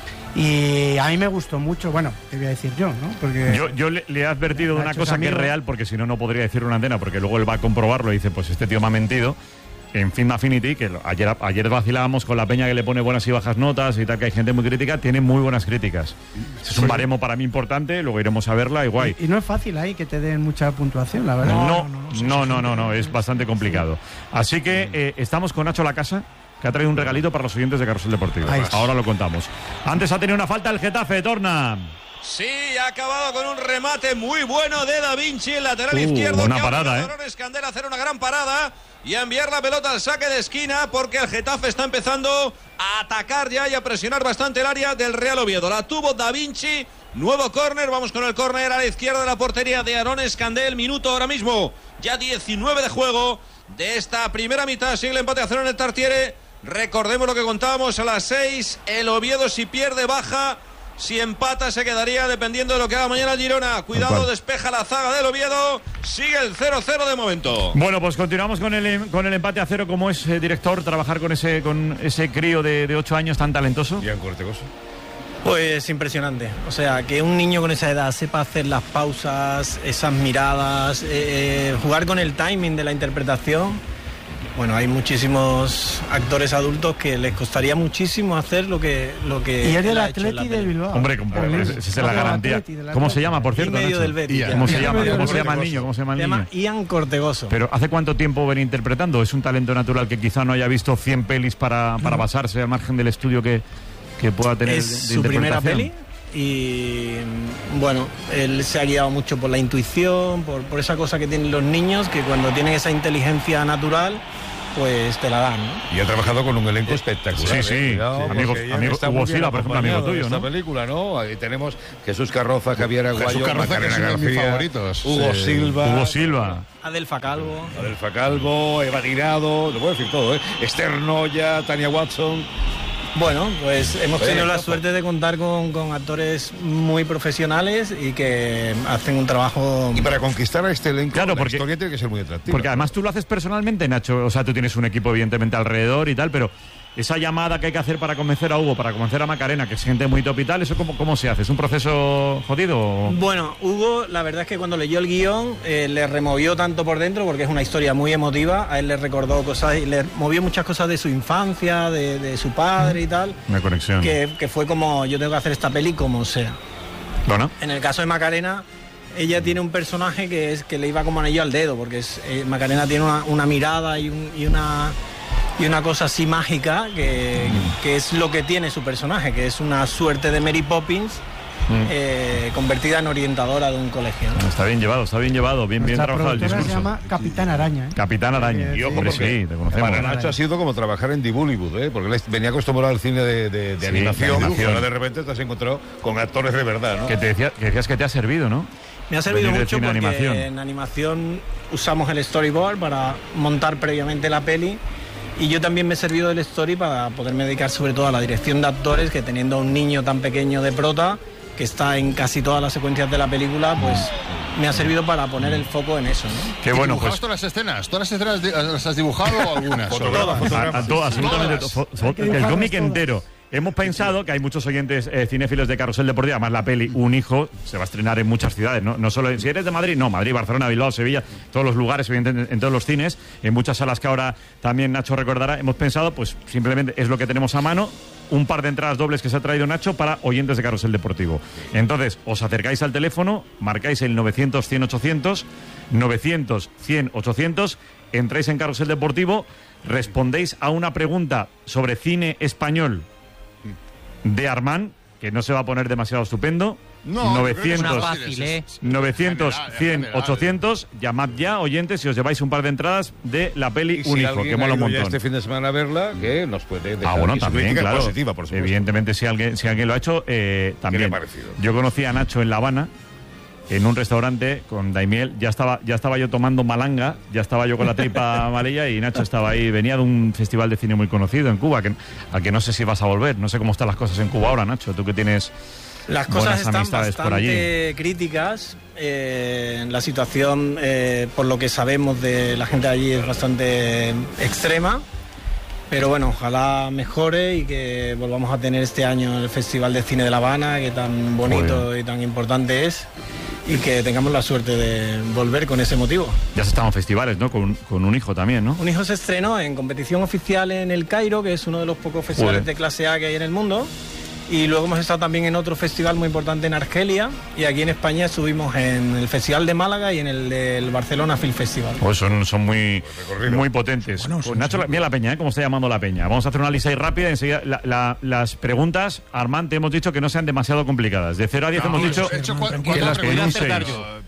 Y a mí me gustó mucho. Bueno, te voy a decir yo, ¿no? Porque Yo le he advertido de una Nacho cosa es que es amigo. real, porque si no, no podría decirlo en una antena, porque luego él va a comprobarlo y dice, pues este tío me ha mentido. En Film Affinity, que ayer vacilábamos con la peña que le pone buenas y bajas notas y tal, que hay gente muy crítica, tiene muy buenas críticas. Es un baremo para mí importante, luego iremos a verla y guay. y no es fácil ahí que te den mucha puntuación, la verdad. No, es bastante complicado. Así que estamos con Nacho Lacasa, que ha traído un regalito para los oyentes de Carrusel Deportivo. Ahora lo contamos. Antes ha tenido una falta el Getafe, Torna. Sí, ha acabado con un remate muy bueno de Da Vinci, el lateral izquierdo. Buena que parada, Arones Candel a hacer una gran parada y a enviar la pelota al saque de esquina, porque el Getafe está empezando a atacar ya y a presionar bastante el área del Real Oviedo. La tuvo Da Vinci, nuevo córner, vamos con el córner a la izquierda de la portería de Arones Candel. Minuto ahora mismo, ya 19 de juego de esta primera mitad. Sigue el empate a 0 en el Tartiere. Recordemos lo que contábamos a las 6. El Oviedo, si pierde, baja. Si empata, se quedaría dependiendo de lo que haga mañana el Girona. Cuidado, despeja la zaga del Oviedo. Sigue el 0-0 de momento. Bueno, pues continuamos con el empate a 0. ¿Cómo es, director, trabajar con ese crío de 8 años tan talentoso? Bien cortecoso. Pues impresionante. O sea, que un niño con esa edad sepa hacer las pausas, esas miradas, jugar con el timing de la interpretación. Bueno, hay muchísimos actores adultos que les costaría muchísimo hacer lo que Y es del él ha hecho en la Atleti de peli. Bilbao. Hombre, esa es la garantía. ¿Cómo se llama, por cierto, Y medio Nacho? del Betis. ¿Cómo se llama el niño? ¿Cómo se llama el Se llama niño? Ian Cortegoso. Pero ¿hace cuánto tiempo ven interpretando? ¿Es un talento natural que quizá no haya visto 100 pelis para basarse al margen del estudio que pueda tener Es de su primera interpretación? peli y bueno, él se ha guiado mucho por la intuición, por esa cosa que tienen los niños, que cuando tienen esa inteligencia natural, pues te la dan, ¿no? Y ha trabajado con un elenco espectacular. Sí, sí. Cuidado, Amigo está Hugo muy bien Sila, por ejemplo, amigo acompañado tuyo, en ¿no? esta película, ¿no? Ahí tenemos Jesús Carroza, Javier Aguayo, Jesús Carroza, que es uno de mis favoritos. Hugo Silva. Adelfa Calvo. Adelfa Calvo, Eva Tirado, lo puedo decir todo, ¿eh? Esther Noya, Tania Watson. Bueno, pues hemos tenido la Ojo. suerte de contar con actores muy profesionales y que hacen un trabajo... Y para conquistar a este elenco, Claro, la porque- historia tiene que ser muy atractiva. Porque además tú lo haces personalmente, Nacho. O sea, tú tienes un equipo, evidentemente, alrededor y tal, pero esa llamada que hay que hacer para convencer a Hugo, para convencer a Macarena, que es gente muy top y tal, ¿eso cómo se hace? ¿Es un proceso jodido? Bueno, Hugo, la verdad es que cuando leyó el guión le removió tanto por dentro, porque es una historia muy emotiva. A él le recordó cosas y le movió muchas cosas de su infancia, de su padre y tal. Una conexión. Que fue como, yo tengo que hacer esta peli como sea. Bueno. En el caso de Macarena, ella tiene un personaje que le iba como anillo al dedo, porque Macarena tiene una mirada y una cosa así mágica que es lo que tiene su personaje, que es una suerte de Mary Poppins convertida en orientadora de un colegio, ¿no? Está bien llevado, bien Nuestra trabajado el productora discurso. se llama Capitán Araña. Capitán Araña. Y ojo, Hombre, porque sí, te conocemos. para Nacho ha sido como trabajar en The Bollywood, ¿eh? Porque él venía acostumbrado al cine de Sí, animación, de animación. y ahora de repente te has encontrado con actores de verdad, ¿no? Que decías que te ha servido, ¿no? Me ha servido Venir de mucho cine a porque animación. en animación usamos el storyboard para montar previamente la peli. Y yo también me he servido del story para poderme dedicar sobre todo a la dirección de actores, que teniendo a un niño tan pequeño de prota, que está en casi todas las secuencias de la película, pues me ha servido para poner el foco en eso, ¿no? Qué bueno, ¿Dibujabas pues. todas las escenas? ¿Todas las escenas las has dibujado o algunas? Absolutamente. El cómic entero. Hemos pensado que hay muchos oyentes cinéfilos de Carrusel Deportivo, además la peli Un Hijo se va a estrenar en muchas ciudades, no solo si eres de Madrid, no, Madrid, Barcelona, Bilbao, Sevilla, todos los lugares, evidentemente, en todos los cines, en muchas salas que ahora también Nacho recordará. Hemos pensado, pues simplemente es lo que tenemos a mano, un par de entradas dobles que se ha traído Nacho para oyentes de Carrusel Deportivo. Entonces, os acercáis al teléfono, marcáis el 900-100-800, 900-100-800, entráis en Carrusel Deportivo, respondéis a una pregunta sobre cine español de Armand, que no se va a poner demasiado estupendo. No, 900, fácil, ¿eh? 900 General, 100 general, 800, llamad ya, oyentes, y os lleváis un par de entradas de la peli Y si Un Hijo, alguien que mola ha un ido ya montón. este fin de semana a verla, que nos puede dejar Bueno, aquí su también, crítica claro. positiva, por supuesto. Evidentemente, si alguien lo ha hecho, también. le ha parecido? Yo conocí a Nacho en La Habana en un restaurante con Daimiel. Ya estaba yo tomando malanga, ya estaba yo con la tripa amarilla y Nacho estaba ahí. Venía de un festival de cine muy conocido en Cuba, al que no sé si vas a volver. No sé cómo están las cosas en Cuba ahora, Nacho. Tú que tienes las cosas están por allí. bastante críticas. La situación, por lo que sabemos de la gente de allí, es bastante extrema. Pero bueno, ojalá mejore y que volvamos a tener este año el Festival de Cine de La Habana, que tan bonito y tan importante es, y que tengamos la suerte de volver con ese motivo. Ya se estaban festivales, ¿no? Con un hijo también, ¿no? Un hijo se estrenó en competición oficial en El Cairo, que es uno de los pocos festivales de clase A que hay en el mundo. Y luego hemos estado también en otro festival muy importante en Argelia, y aquí en España estuvimos en el Festival de Málaga y en el del Barcelona Film Festival. Pues son muy potentes. Bueno, pues Nacho, mira la peña, ¿cómo está llamando la peña? Vamos a hacer una lista ahí rápida. Enseguida, las preguntas, Armand, te hemos dicho que no sean demasiado complicadas. De 0 a 10 hemos dicho que las en un 6.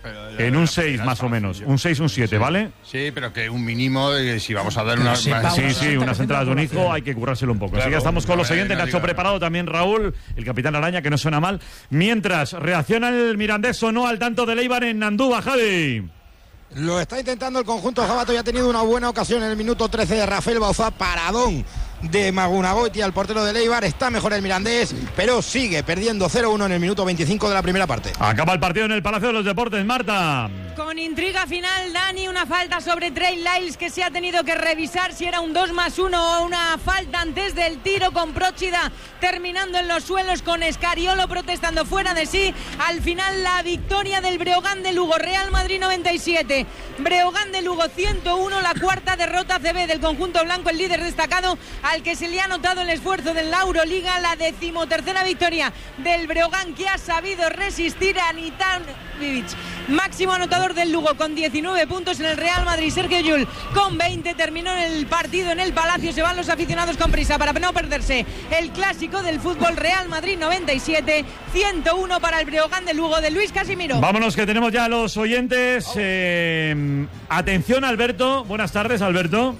En un 6 más o menos. Un 6, un 7, ¿vale? Sí, pero que un mínimo, si vamos a dar una... Sí, unas entradas de un hijo hay que currárselo un poco. Así que estamos con los siguientes. Nacho preparado, también Raúl, el capitán Araña, que no suena mal. Mientras reacciona el Mirandés o no al tanto de Eibar en Andúba, Javi. Lo está intentando el conjunto jabato y ha tenido una buena ocasión en el minuto 13 de Rafael Bauzá, paradón de Magunagoiti al portero de Eibar. Está mejor el Mirandés, pero sigue perdiendo 0-1 en el minuto 25 de la primera parte. Acaba el partido en el Palacio de los Deportes, Marta. Con intriga final, Dani, una falta sobre Trey Lyles que se ha tenido que revisar si era un 2+1 o una falta antes del tiro, con Próchida terminando en los suelos, con Escariolo protestando fuera de sí. Al final la victoria del Breogán de Lugo, Real Madrid 97, Breogán de Lugo 101, la cuarta derrota CB del conjunto blanco, el líder destacado al que se le ha notado el esfuerzo de la Euroliga, la 13ª victoria del Breogán, que ha sabido resistir a Nitan Vivic, máximo anotador del Lugo con 19 puntos. En el Real Madrid, Sergio Llull con 20, terminó el partido en el Palacio. Se van los aficionados con prisa para no perderse el clásico del fútbol. Real Madrid 97, 101 para el Breogán de Lugo de Luis Casimiro. Vámonos, que tenemos ya a los oyentes. Atención, Alberto. Buenas tardes, Alberto.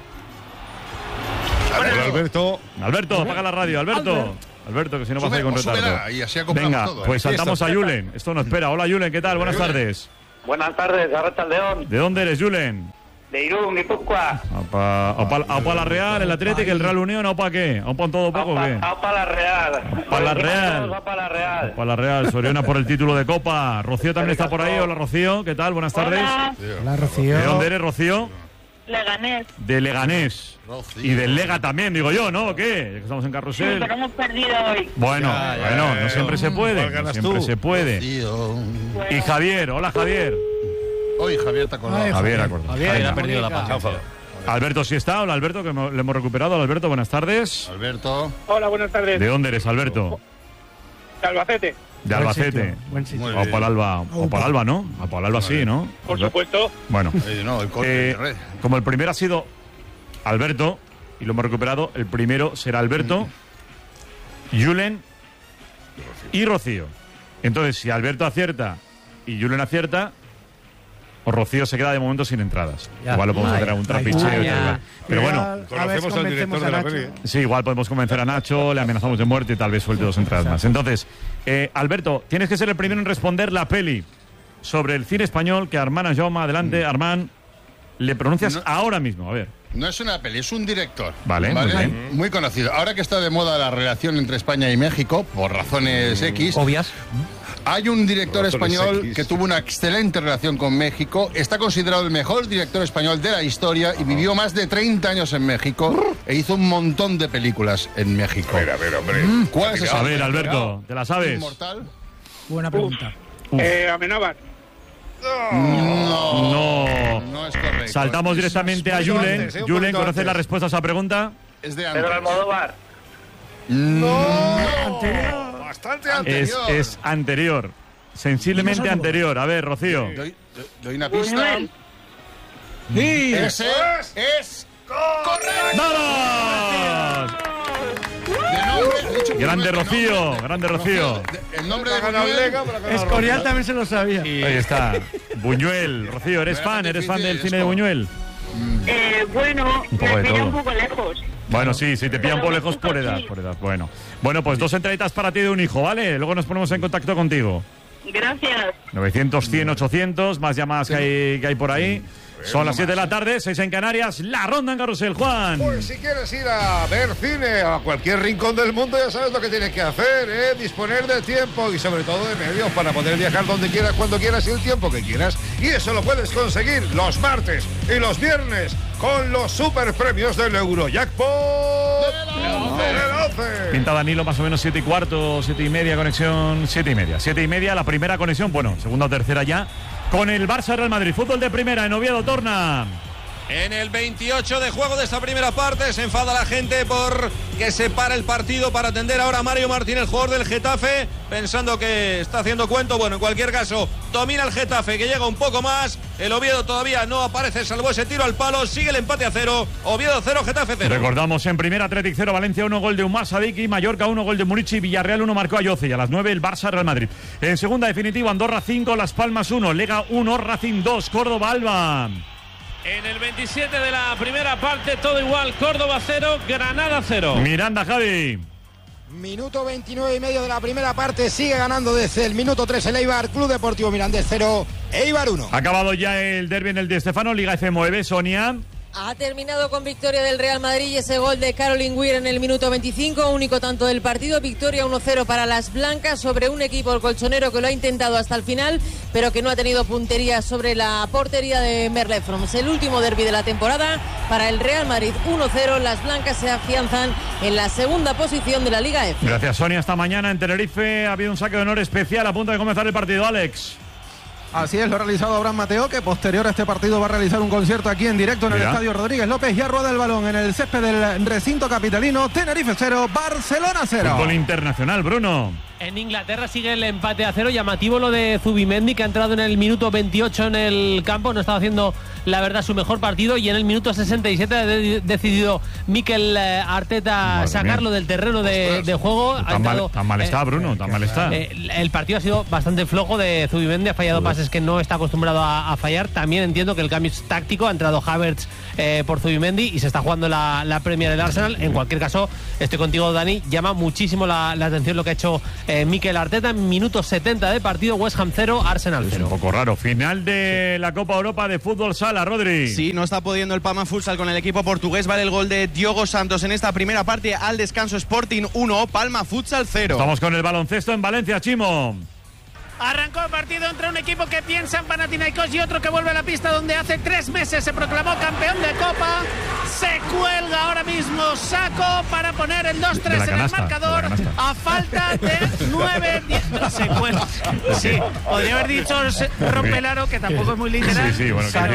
Alberto, apaga la radio, Alberto, que si no vas a ir con retardo. Y así venga, todo. Pues saltamos a Julen. Esto no espera. Hola, Julen, ¿qué tal? Buenas tardes. Buenas tardes, Arrachaldeón. ¿De dónde eres, Julen? De Irún, Guipúzcoa. ¿Aupa la Real, el Atlético, el Real Unión, aupa qué? ¿Aupa en todo poco o qué? Aupa la Real. Aupa la Real, Soriona por el título de Copa. Rocío también está por ahí. Hola, Rocío, ¿qué tal? Buenas tardes. Hola, Rocío. ¿De dónde eres, Rocío? Leganés. De Leganés. Rocío. Y del Lega también, digo yo, ¿no? ¿O qué? Estamos en Carrusel. Sí, pero hemos perdido hoy. Bueno, no siempre se puede. No siempre se puede. Y Javier, hola, Javier. Hoy Javier te acordado. Javier ha perdido la paciencia. Alberto sí está. Hola, Alberto, que le hemos recuperado. Alberto, buenas tardes. Alberto. Hola, buenas tardes. ¿De dónde eres, Alberto? De Albacete. De Albacete. Buen sitio. Alba, ¿no? Alba sí, ¿no? Por supuesto. Bueno, como el primero ha sido Alberto y lo hemos recuperado, el primero será Alberto, Julen y Rocío. Entonces, si Alberto acierta y Julen acierta, o Rocío se queda de momento sin entradas. Igual lo podemos hacer algún trapicheo. Pero bueno, conocemos al director de la peli. Sí, igual podemos convencer a Nacho, le amenazamos de muerte y tal vez suelte 2 entradas más. Entonces, Alberto, tienes que ser el primero en responder la peli sobre el cine español que Armand Jaume, adelante, Armand, le pronuncias ahora mismo, a ver. No es una peli, es un director. Vale. Muy conocido. Ahora que está de moda la relación entre España y México, por razones X. Obvias. Hay un director español que tuvo una excelente relación con México, está considerado el mejor director español de la historia y vivió más de 30 años en México e hizo un montón de películas en México. A ver, hombre. ¿Cuál es esa? A ver, Alberto, ¿te la sabes? ¿Inmortal? Buena pregunta. Amenábar. No es correcto. Saltamos directamente a Julen. Julen, ¿conoces la respuesta a esa pregunta? Es de antes. Pedro Almodóvar. Anterior. Bastante anterior. Es anterior. Sensiblemente anterior. A ver, Rocío. Doy una pista. Buñuel. Sí. Ese es correcto. ¡Vamos! Grande Rocío. El nombre de Buñuel. Escorial también se lo sabía. Ahí está. Buñuel. Rocío, ¿eres fan del cine de Buñuel? Bueno, me pilla un poco lejos. Bueno, sí, si te pillan por lejos por edad. Bueno, pues 2 entraditas para ti de un hijo, ¿vale? Luego nos ponemos en contacto contigo. Gracias. 900, 100, 800, más llamadas que hay por ahí. Son las 7 de la tarde, 6 en Canarias, la ronda en Carrusel, Juan. Pues si quieres ir a ver cine a cualquier rincón del mundo, ya sabes lo que tienes que hacer, ¿eh? Disponer de tiempo y sobre todo de medios para poder viajar donde quieras, cuando quieras y el tiempo que quieras. Y eso lo puedes conseguir los martes y los viernes con los super premios del Eurojackpot del 11. Pinta Danilo más o menos 7 y cuarto, 7 y media, conexión 7 y media. 7 y media, la primera conexión, bueno, segunda o tercera ya. Con el Barça Real Madrid, fútbol de primera en Oviedo, Torna. En el 28 de juego de esta primera parte se enfada la gente por que se para el partido para atender ahora a Mario Martín, el jugador del Getafe, pensando que está haciendo cuento. Bueno, en cualquier caso, domina el Getafe, que llega un poco más. El Oviedo todavía no aparece, salvo ese tiro al palo. Sigue el empate a 0. Oviedo 0, Getafe 0. Recordamos en primera, Athletic 0, Valencia 1, gol de Umar Sadiki, Mallorca 1, gol de Munichi, Villarreal 1, marcó Ayoce. Y a las 9 el Barça Real Madrid. En segunda definitiva, Andorra 5, Las Palmas 1, Lega 1, Racing 2, Córdoba Alba. En el 27 de la primera parte, todo igual. Córdoba 0, Granada 0. Miranda, Javi. Minuto 29 y medio de la primera parte. Sigue ganando desde el minuto 3 el Eibar. Club Deportivo Mirandés 0, Eibar 1. Ha acabado ya el derbi en el Di Stéfano. Liga F mueve, Sonia. Ha terminado con victoria del Real Madrid y ese gol de Caroline Weir en el minuto 25, único tanto del partido. Victoria 1-0 para las blancas sobre un equipo, el colchonero, que lo ha intentado hasta el final, pero que no ha tenido puntería sobre la portería de Merle Froms. El último derbi de la temporada para el Real Madrid, 1-0. Las blancas se afianzan en la segunda posición de la Liga F. Gracias, Sonia. Hasta mañana en Tenerife ha habido un saque de honor especial a punto de comenzar el partido, Alex. Así es, lo ha realizado Abraham Mateo, que posterior a este partido va a realizar un concierto aquí en directo en el Estadio Rodríguez López. Ya rueda el balón en el césped del recinto capitalino. Tenerife 0, Barcelona 0. Fútbol internacional, Bruno. En Inglaterra sigue el empate a 0. Llamativo lo de Zubimendi, que ha entrado en el minuto 28 en el campo. No estaba haciendo, la verdad, su mejor partido. Y en el minuto 67 ha decidido Mikel Arteta sacarlo del terreno de juego. Tan mal está, Bruno, tan mal está. El partido ha sido bastante flojo de Zubimendi. Ha fallado pases que no está acostumbrado a fallar. También entiendo que el cambio es táctico. Ha entrado Havertz por Zubimendi y se está jugando la Premier del Arsenal. En cualquier caso, estoy contigo, Dani. Llama muchísimo la atención lo que ha hecho Mikel Arteta en minuto 70 de partido. West Ham 0, Arsenal 0. Es un poco raro. Final de la Copa Europa de Fútbol Sala, Rodri. Sí, no está pudiendo el Palma Futsal con el equipo portugués. Vale el gol de Diogo Santos en esta primera parte. Al descanso, Sporting 1, Palma Futsal 0. Vamos con el baloncesto en Valencia, Chimo. Arrancó el partido entre un equipo que piensa en Panathinaikos y otro que vuelve a la pista donde hace 3 meses se proclamó campeón de Copa. Se cuelga ahora mismo Saco para poner el 2-3 en el marcador a falta de 9-10. Se cuelga. Sí, podría haber dicho Rompelaro, que tampoco es muy literal. Sí, bueno, Saco,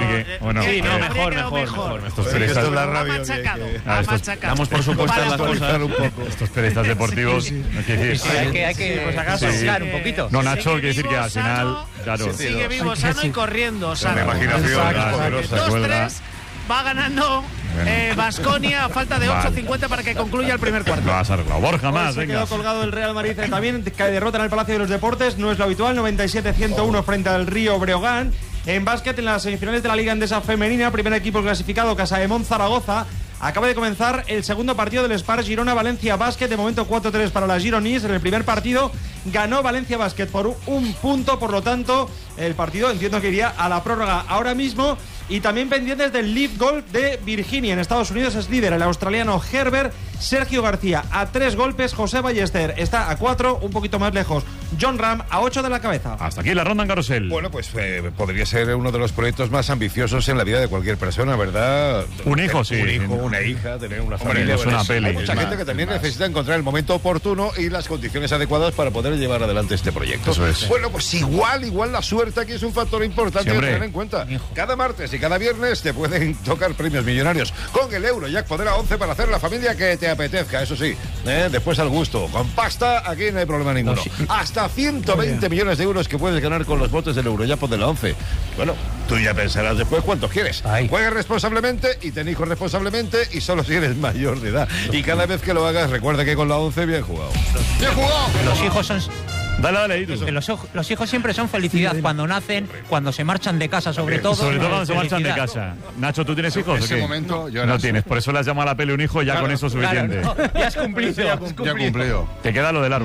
mejor. Estos periodistas ha machacado. Damos por supuesto las cosas. Estos periodistas deportivos, no quiere decir. Hay que pues acaso un poquito. No, Nacho, quiere decir que al final, claro. Sigue vivo, sano y corriendo. La imaginación. 2-3. Va ganando Baskonia a falta de 8.50 para que concluya el primer cuarto. Lo has arreglado. Borja más, se quedó colgado el Real Madrid también, que derrota en el Palacio de los Deportes. No es lo habitual, 97-101 frente al Río Breogán. En básquet, en las semifinales de la Liga Endesa Femenina, primer equipo clasificado, Casademonte Zaragoza. Acaba de comenzar el segundo partido del Spar Girona Valencia Básquet. De momento 4-3 para las gironís. En el primer partido ganó Valencia Básquet por 1 punto. Por lo tanto, el partido entiendo que iría a la prórroga ahora mismo. Y también pendientes del Leaf Golf de Virginia. En Estados Unidos es líder el australiano Herbert. Sergio García a 3 golpes. José Ballester está a 4, un poquito más lejos. John Ram a 8 de la cabeza. Hasta aquí la ronda en Carrusel. Bueno, pues podría ser uno de los proyectos más ambiciosos en la vida de cualquier persona, ¿verdad? Un hijo, sí. Un hijo, una hija, tener una familia. Es una peli. Hay mucha gente que también necesita encontrar el momento oportuno y las condiciones adecuadas para poder llevar adelante este proyecto. Eso es. Bueno, pues igual la suerte aquí es un factor importante a tener en cuenta. Cada martes y cada viernes te pueden tocar premios millonarios con el Eurojackpot de la 11 para hacer la familia que te apetezca, eso sí, después al gusto. Con pasta aquí no hay problema ninguno. Hasta 120 millones de euros que puedes ganar con los botes del Eurojackpot de la 11. Bueno, tú ya pensarás después cuántos quieres. Juega responsablemente y ten hijos responsablemente y solo si eres mayor de edad. Y cada vez que lo hagas, recuerda que con la 11 bien jugado. ¡Bien jugado! Los hijos son... Dale, los hijos siempre son felicidad cuando nacen, cuando se marchan de casa, sobre todo. Sobre todo cuando se marchan de casa. Nacho, ¿tú tienes hijos? En ese momento yo no tienes, por eso le has llamado a la peli un hijo y ya con eso es suficiente. Ya has cumplido. Ya cumplido. Te queda lo del árbol.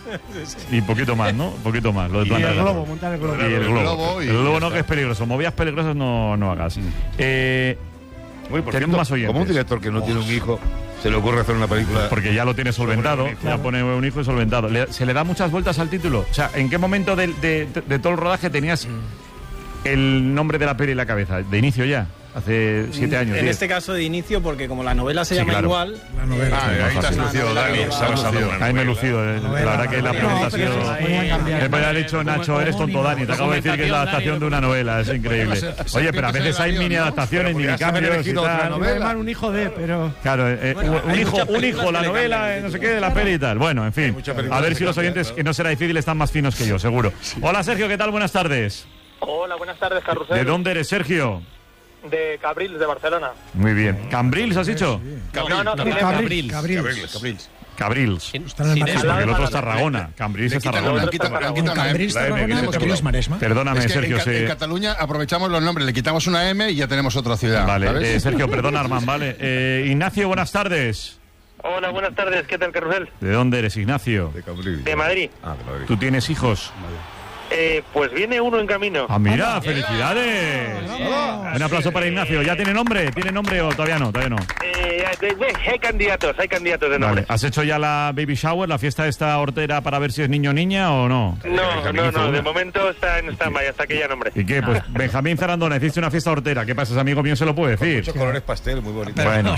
Y poquito más, ¿no? Poquito más. Lo de Planta el de la globo, Torre. montar el globo. Y el globo. El globo no, que es peligroso. Movidas peligrosas no hagas. Tenemos más oyentes. Como un director que no tiene un hijo, se le ocurre hacer una película. Porque ya lo tiene solventado, ya pone un hijo y solventado. ¿Se le da muchas vueltas al título? O sea, ¿en qué momento de todo el rodaje tenías el nombre de la peli en la cabeza? ¿De inicio ya? Hace 7 años. En este caso de inicio, porque como la novela se llama igual. La novela. Ahí te has lucido, Dani. Ahí me he lucido. La verdad que la presentación. Me podría haber dicho, Nacho, eres tonto, Dani. Te acabo de decir que es la adaptación de una novela. Es increíble. Oye, pero a veces hay mini adaptaciones, mini cambios y tal. Un hijo de, pero. Claro, un hijo, la novela, no sé qué, de la peli y tal. Bueno, en fin. A ver si los oyentes, que no será difícil, están más finos que yo, seguro. Hola, Sergio, ¿qué tal? Buenas tardes. Hola, buenas tardes, Carrusel. ¿De dónde eres, Sergio? De Cabrils, de Barcelona. Muy bien. ¿Cambrils has dicho? Cabrils. Porque el otro es Tarragona. Cambrils es Tarragona. Perdóname, Sergio. En Cataluña aprovechamos los nombres, le quitamos una M y ya tenemos otra ciudad. Vale, Sergio, perdona, Armand, vale. Ignacio, buenas tardes. Hola, buenas tardes. ¿Qué tal, Carrusel? ¿De dónde eres, Ignacio? De Madrid. ¿Tú tienes hijos? Pues viene uno en camino. Ah, mira, felicidades. Un aplauso para Ignacio. ¿Ya tiene nombre? ¿Tiene nombre o todavía no? Todavía no. Hay candidatos de nombre. Vale. ¿Has hecho ya la baby shower, la fiesta esta hortera para ver si es niño o niña o no? No, de momento está en stand-by hasta que ya nombre. ¿Y qué? Pues Benjamín Zarandona, hiciste una fiesta hortera. ¿Qué pasa, amigo mío? Se lo puede decir. Muchos colores pastel, muy bonito. Bueno.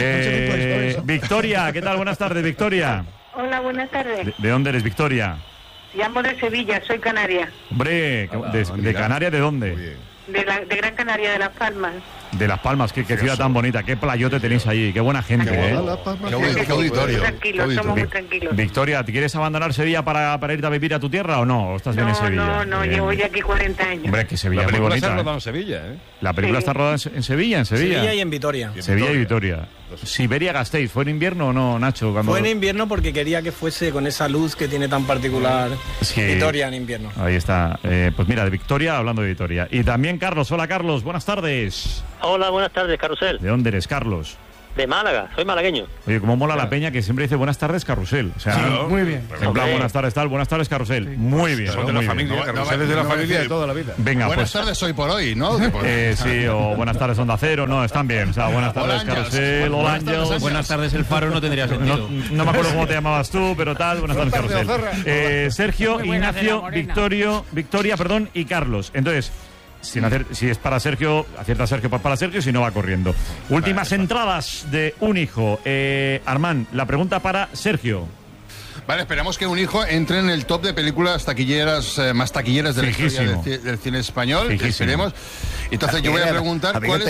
Victoria, ¿qué tal? Buenas tardes, Victoria. Hola, buenas tardes. ¿De dónde eres, Victoria? Llamo de Sevilla, soy canaria. Hombre, ¿de Canarias de dónde? De Gran Canaria, de Las Palmas. De Las Palmas, qué ciudad tan bonita, qué playote tenéis allí, qué buena gente, Qué auditorio. Tranquilos, somos muy tranquilos. Victoria, ¿te quieres abandonar Sevilla para irte a vivir a tu tierra o no? ¿O estás bien en Sevilla? No, llevo ya aquí 40 años. Hombre, que Sevilla es muy bonita. La película está rodada en Sevilla, ¿eh? La película está rodada en Sevilla. Sevilla y en Vitoria. Sevilla y Vitoria. Siberia Gasteiz, ¿fue en invierno o no, Nacho? Fue en invierno porque quería que fuese con esa luz que tiene tan particular Vitoria en invierno. Ahí está. Pues mira, de Victoria, hablando de Vitoria. Y también Carlos. Hola, Carlos. Buenas tardes. Hola, buenas tardes, Carrusel. ¿De dónde eres, Carlos? De Málaga, soy malagueño. Oye, cómo mola la peña que siempre dice buenas tardes, Carrusel. O sea, muy bien. En plan, buenas tardes, tal, buenas tardes, Carrusel. Sí. Muy bien. Son de la familia, Carrusel es de la familia de toda la vida. Venga, buenas tardes hoy por hoy, ¿no? Sí, o buenas tardes, Onda Cero. No, están bien. O sea, buenas tardes, Carrusel, Hola Ángels. Buenas tardes, El Faro no tendría sentido. No me acuerdo cómo te llamabas tú, pero tal. Buenas tardes, Carrusel. Sergio, Ignacio, Victoria, y Carlos. Entonces, si es para Sergio, acierta Sergio para Sergio, si no va corriendo. Últimas entradas de un hijo. Armand, la pregunta para Sergio. Vale, esperamos que Un hijo entre en el top de películas taquilleras más taquilleras de la historia del cine español. Esperemos. Entonces yo voy a preguntar cuál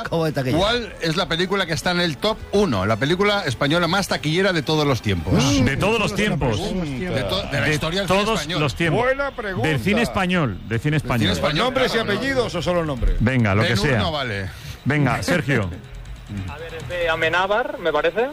es la película que está en el top 1, la película española más taquillera de todos los tiempos. De todos los tiempos. De la historia del cine español. Todos los tiempos. Buena pregunta. Del cine español. ¿Nombres y apellidos o solo nombres? Venga, lo que sea. No vale. Venga, Sergio. A ver, es de Amenábar, me parece.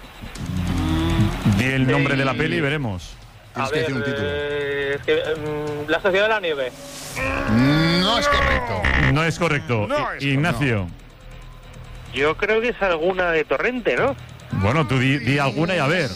Di el nombre de la peli y veremos. A ver, un título. La Sociedad de la Nieve. No es correcto. No es correcto. Ignacio. Yo creo que es alguna de Torrente, ¿no? Bueno, tú di alguna y a ver.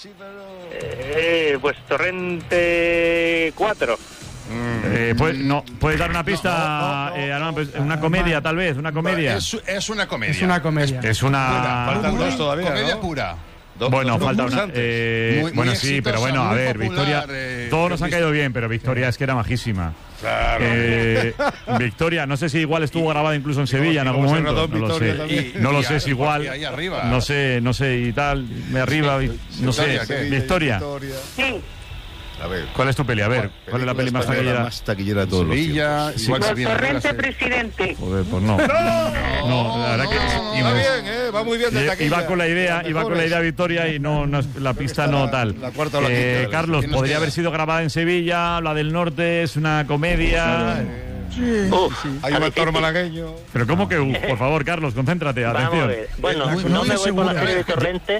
Pues Torrente 4. ¿Puedes dar una pista? Pues, una comedia, tal vez, una comedia. Es una comedia. Es una comedia. Es una... Faltan dos todavía, comedia ¿no? pura. Bueno, falta una. Muy Sí, pero bueno, a ver, popular, Victoria. Todos nos han caído bien, pero Victoria es que era majísima. Claro. Victoria, no sé si igual estuvo grabada incluso en Sevilla en algún momento. No lo sé. No lo sé si igual. No sé y tal. Arriba, no sé. Victoria. Sí. A ver. ¿Cuál es tu peli? A ver, ¿cuál es la peli más taquillera? Más taquillera de todos Sevilla, los Torrente Presidente. Joder, pues no. No, la verdad que va bien, va muy bien de taquilla. Iba con la idea Victoria y no la pista no tal. La cuarta o la quinta. Carlos, podría haber sido grabada en Sevilla, la del norte, es una comedia. Hay un actor malagueño. Pero ¿cómo que? Por favor, Carlos, concéntrate, atención. Vamos a ver. Bueno, no me voy por la serie de Torrente.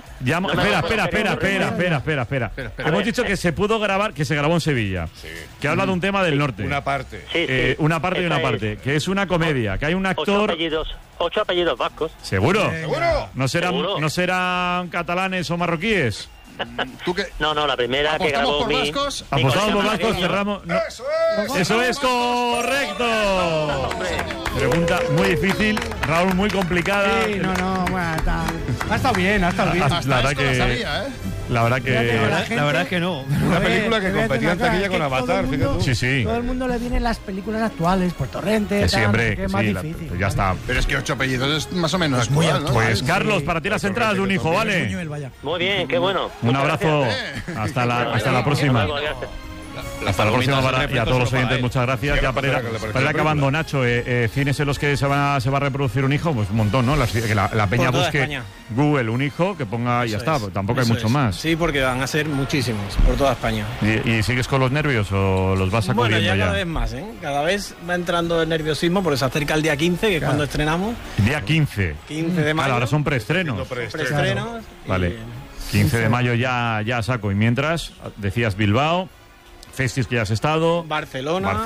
Espera. Hemos dicho que se pudo grabar, que se grabó en Sevilla. Que habla de un tema del norte. Una parte. Una parte y una parte. Que es una comedia, que hay un actor... 8 apellidos vascos. ¿Seguro? ¿Seguro? ¿No serán catalanes o marroquíes? ¿Tú qué? No, la primera que grabó por mi... vascos? Apostamos por vascos, cerramos... No. Eso es correcto. Pregunta muy difícil, Raúl, muy complicada. Sí, bueno, ha estado bien, ha estado bien. La verdad que... La verdad es que no. Una película que competía en taquilla con Avatar, fíjate tú. Sí. Todo el mundo le vienen las películas actuales, por Torrente, que siempre, que es más difícil. ya está. Pero es que 8 apellidos es más o menos actual, ¿no? Pues Carlos, para ti las entradas de un hijo, ¿vale? Muy bien, qué bueno. Un abrazo. Hasta la próxima. Hasta la próxima y a todos los oyentes, muchas gracias. Ya para ir acabando, Nacho, cines en los que se va a reproducir un hijo, pues un montón, ¿no? Que la peña busque España. Google un hijo, que ponga y ya está, tampoco hay mucho más. Sí, porque van a ser muchísimos por toda España. ¿Y sigues con los nervios o los vas sacudiendo ya? Bueno, cada vez más, ¿eh? Cada vez va entrando el nerviosismo porque se acerca el día 15, que es cuando estrenamos. Día 15. 15 de mayo. Claro, ahora son preestrenos. Preestrenos. Vale. 15 de mayo ya saco. Y mientras, decías Bilbao. Festis que ya has estado. Barcelona.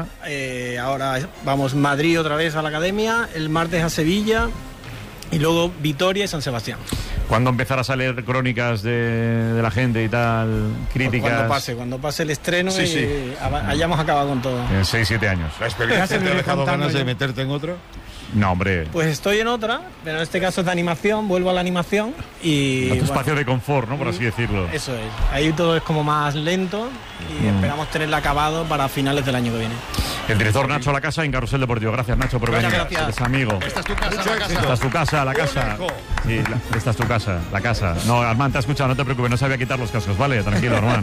Ahora vamos Madrid otra vez a la Academia. El martes a Sevilla. Y luego Vitoria y San Sebastián. ¿Cuándo empezarás a leer crónicas de la gente y tal? Críticas. Cuando pase el estreno y hayamos acabado con todo. En 6-7 años. ¿La experiencia te ha dejado ganas de meterte en otro? No, hombre. Pues estoy en otra, pero en este caso es de animación, vuelvo a la animación y... A tu espacio de confort, ¿no? Por así decirlo. Eso es. Ahí todo es como más lento y esperamos tenerlo acabado para finales del año que viene. El director Nacho La Casa en Carrusel Deportivo. Gracias, Nacho, por venir. Gracias. Eres amigo. Esta es tu casa, la casa. Esta es tu casa, la casa. Sí, esta es tu casa, la casa. No, Armand, te ha escuchado, no te preocupes, no sabía quitar los cascos, ¿vale? Tranquilo, Armand.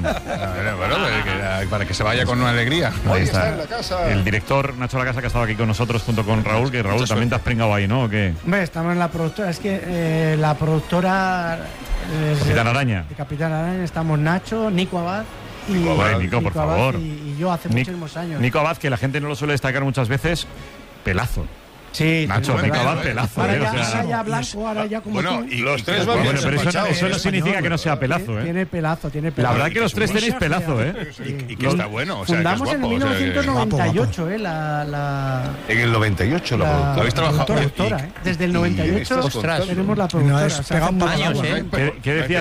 Para que se vaya con una alegría. Ahí está. El director Nacho La Casa, que ha estado aquí con nosotros junto con Raúl, que Raúl también te has pringado ahí, ¿no? ¿O qué? Hombre, estamos en la productora. Es que la productora... Capitán Araña. De Capitán Araña estamos Nacho, Nico Abad. Nico, por favor. Y yo hace muchísimos años. Nico Abad, que la gente no lo suele destacar muchas veces, pelazo. Sí, Nacho, Nico Abad, pelazo. Ahora ya blanco, ahora ya como bueno, tú. Y los tres van bien. Pero eso no significa que no sea pelazo, ¿eh? Tiene pelazo. La verdad que los tres tenéis pelazo, ¿eh? Y que está bueno. Fundamos en 1998, ¿eh? En el 98 la habéis trabajado. Desde el 98 tenemos la productora. ¿Qué decías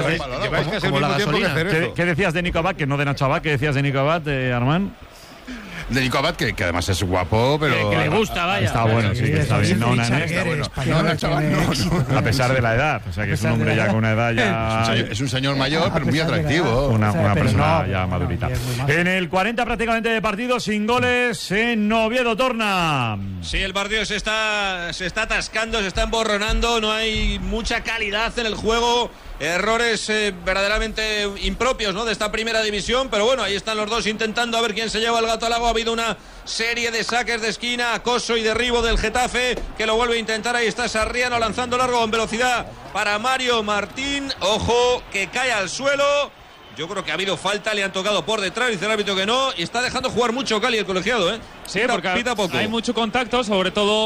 de Nico Abad? Que no de Nacho Abad. ¿Qué decías de Nico Abad, Armand? De Nico Abad, que además es guapo, pero... Que le gusta, vaya. Está bueno, sí, que está bien. A pesar de la edad. O sea, que es un hombre ya con una edad ya... Es un señor mayor, pero muy atractivo. Una persona ya madurita. En el 40 prácticamente de partido, sin goles en Oviedo, Torna. Sí, el partido se está atascando, se está emborronando. No hay mucha calidad en el juego. Errores verdaderamente impropios, ¿no?, de esta primera división, pero bueno, ahí están los dos intentando a ver quién se lleva el gato al agua. Ha habido una serie de saques de esquina, acoso y derribo del Getafe, que lo vuelve a intentar. Ahí está Sarriano lanzando largo en velocidad para Mario Martín. Ojo, que cae al suelo. Yo creo que ha habido falta, le han tocado por detrás, dice el árbitro que no, y está dejando jugar mucho Cali, el colegiado, ¿eh? Sí, porque hay mucho contacto, sobre todo